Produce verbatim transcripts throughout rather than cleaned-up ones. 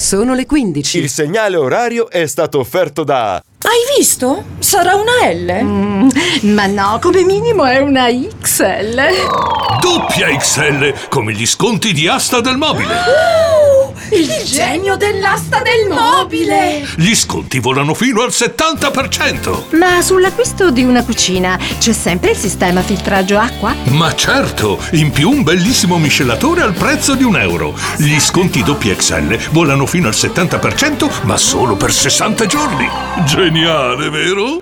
Sono le quindici. Il segnale orario è stato offerto da... Hai visto? Sarà una L? Mm, ma no, come minimo è una X L. Doppia X L, come gli sconti di Asta del Mobile. Uh, il, il genio dell'asta del mobile. Gli sconti volano fino al settanta per cento. Ma sull'acquisto di una cucina c'è sempre il sistema filtraggio acqua? Ma certo, in più un bellissimo miscelatore al prezzo di un euro. Gli sconti doppia X L volano fino al settanta per cento, ma solo per sessanta giorni. Geniale, vero?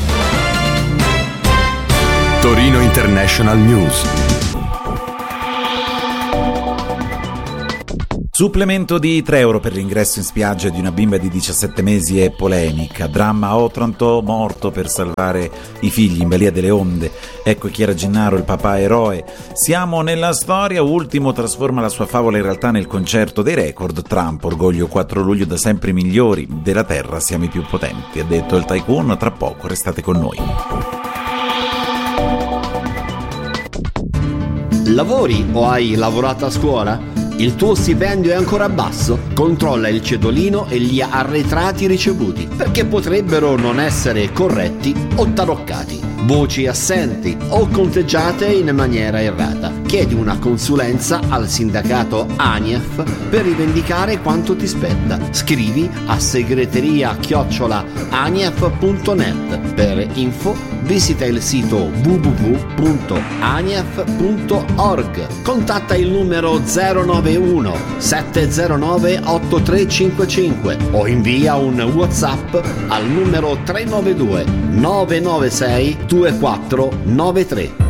Torino International News. Supplemento di tre euro per l'ingresso in spiaggia di una bimba di diciassette mesi e polemica. Dramma a Otranto, morto per salvare i figli in balia delle onde. Ecco chi era Gennaro, il papà eroe. Siamo nella storia. Ultimo trasforma la sua favola in realtà nel concerto dei record. Trump, orgoglio quattro luglio, da sempre i migliori della terra, siamo i più potenti. Ha detto il tycoon. Tra poco restate con noi. Lavori o hai lavorato a scuola? Il tuo stipendio è ancora basso? Controlla il cedolino e gli arretrati ricevuti, perché potrebbero non essere corretti o taroccati, voci assenti o conteggiate in maniera errata. Chiedi una consulenza al sindacato ANIEF per rivendicare quanto ti spetta. Scrivi a segreteria chiocciola anief punto net. Per info visita il sito w w w punto anief punto org. Contatta il numero zero nove uno sette zero nove otto tre cinque cinque o invia un WhatsApp al numero tre nove due nove nove sei due quattro nove tre.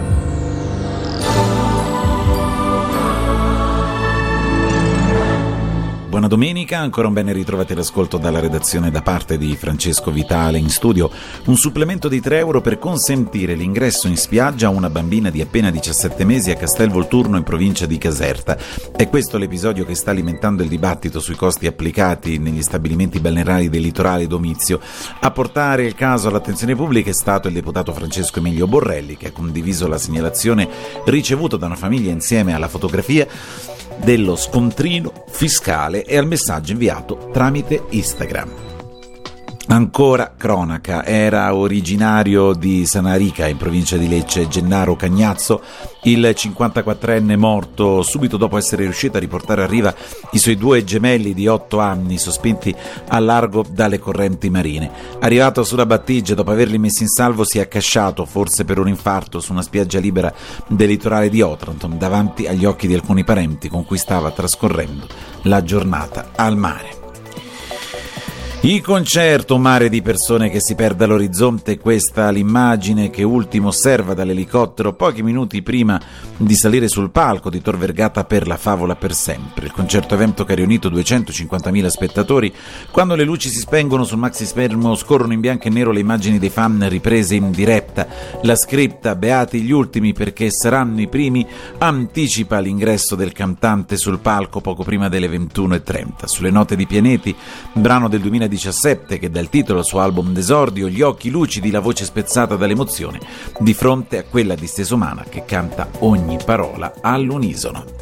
Buona domenica, ancora un bene ritrovati all'ascolto dalla redazione da parte di Francesco Vitale in studio. Un supplemento di tre euro per consentire l'ingresso in spiaggia a una bambina di appena diciassette mesi a Castelvolturno in provincia di Caserta. È questo l'episodio che sta alimentando il dibattito sui costi applicati negli stabilimenti balneari del litorale Domizio. A portare il caso all'attenzione pubblica è stato il deputato Francesco Emilio Borrelli, che ha condiviso la segnalazione ricevuta da una famiglia insieme alla fotografia dello scontrino fiscale e al messaggio inviato tramite Instagram. Ancora cronaca, era originario di Sanarica in provincia di Lecce Gennaro Cagnazzo, il cinquantaquattrenne morto subito dopo essere riuscito a riportare a riva i suoi due gemelli di otto anni sospinti a largo dalle correnti marine. Arrivato sulla battigia, dopo averli messi in salvo, si è accasciato, forse per un infarto, su una spiaggia libera del litorale di Otranto, davanti agli occhi di alcuni parenti con cui stava trascorrendo la giornata al mare. Il concerto, un mare di persone che si perde all'orizzonte, questa l'immagine che Ultimo osserva dall'elicottero pochi minuti prima di salire sul palco di Tor Vergata per La Favola per sempre. Il concerto evento che ha riunito duecentocinquantamila spettatori. Quando le luci si spengono sul maxi schermo scorrono in bianco e nero le immagini dei fan riprese in diretta. La scripta "Beati gli ultimi perché saranno i primi" anticipa l'ingresso del cantante sul palco poco prima delle ventuno e trenta. Sulle note di Pianeti, brano del duemiladiciassette che dà il titolo al suo album d'esordio, gli occhi lucidi, la voce spezzata dall'emozione di fronte a quella di Stesomana che canta ogni parola all'unisono.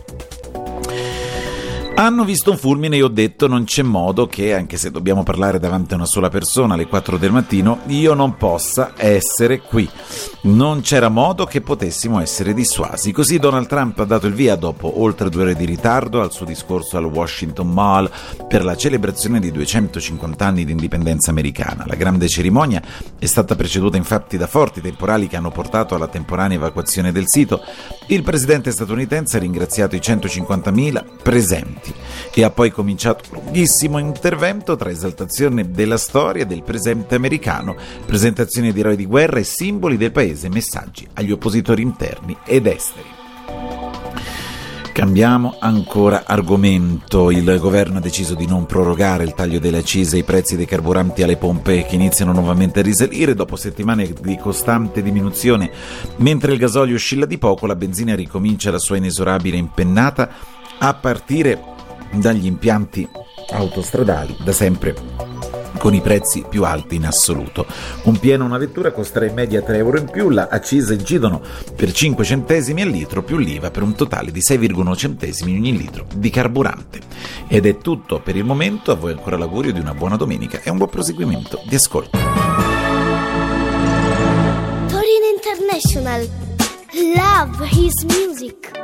Hanno visto un fulmine e ho detto non c'è modo che, anche se dobbiamo parlare davanti a una sola persona alle quattro del mattino, io non possa essere qui. Non c'era modo che potessimo essere dissuasi. Così Donald Trump ha dato il via, dopo oltre due ore di ritardo, al suo discorso al Washington Mall per la celebrazione di duecentocinquanta anni di indipendenza americana. La grande cerimonia è stata preceduta infatti da forti temporali che hanno portato alla temporanea evacuazione del sito. Il presidente statunitense ha ringraziato i centocinquantamila presenti e ha poi cominciato un lunghissimo intervento tra esaltazione della storia e del presente americano, presentazione di eroi di guerra e simboli del paese, messaggi agli oppositori interni ed esteri. Cambiamo ancora argomento. Il governo ha deciso di non prorogare il taglio delle accise e i prezzi dei carburanti alle pompe che iniziano nuovamente a risalire dopo settimane di costante diminuzione. Mentre il gasolio oscilla di poco, la benzina ricomincia la sua inesorabile impennata a partire dagli impianti autostradali, da sempre con i prezzi più alti in assoluto. Un pieno una vettura costerà in media tre euro in più, la accise incidono per cinque centesimi al litro più l'I V A per un totale di sei virgola uno centesimi ogni litro di carburante. Ed è tutto per il momento, a voi ancora l'augurio di una buona domenica e un buon proseguimento di ascolto. Torino International. Love his music.